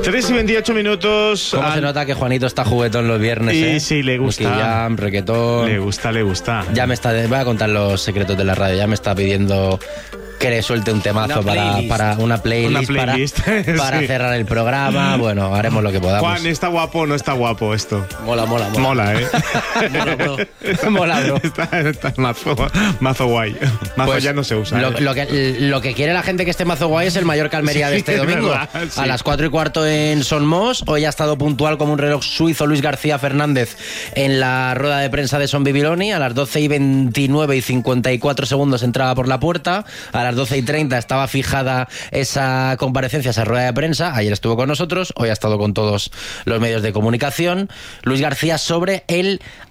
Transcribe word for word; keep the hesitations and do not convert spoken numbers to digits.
tres y veintiocho minutos. ¿Cómo al... se nota que Juanito está juguetón los viernes, Y eh? sí, le gusta. Nicky Jam, reggaetón. Le gusta, le gusta. Ya me está... Voy a contar los secretos de la radio. Ya me está pidiendo que le suelte un temazo para, para una playlist, una playlist para, para sí. cerrar el programa. Bueno, haremos lo que podamos. Juan, ¿está guapo o no está guapo esto? Mola, mola, mola. Mola, ¿eh? Mola, bro. Mola, bro. Está, está mazo, mazo guay. Mazo Pues ya no se usa. Lo, ¿eh? lo, que, lo que quiere la gente que esté mazo guay es el Mallorca Almería Sí, de este es domingo. verdad, sí. A las cuatro y cuarto en Son Mos. Hoy ha estado puntual como un reloj suizo Luis García Fernández en la rueda de prensa de Son Bibiloni. A las doce y veintinueve y cincuenta y cuatro segundos entraba por la puerta. A las doce y treinta estaba fijada esa comparecencia, esa rueda de prensa. Ayer estuvo con nosotros, hoy ha estado con todos los medios de comunicación. Luis García sobre el